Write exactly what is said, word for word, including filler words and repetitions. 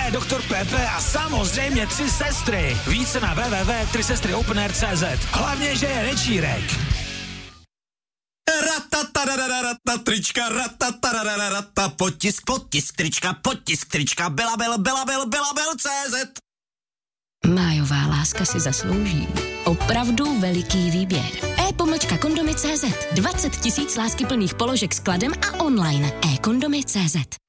P, doktor Pepe a samozřejmě tři sestry. Více na w w w tečka tři sestry open air tečka c z. Hlavně, že je večírek. Ratataradararatata, trička, ratataradararatata, potisk, potisk, trička, potisk, trička, Belabel, Belabel, Belabel, C Z. Májová láska si zaslouží opravdu veliký výběr. e-pomlčka kondomy tečka cé zet. dvacet tisíc láskyplných položek skladem a online. e-kondomy tečka cé zet.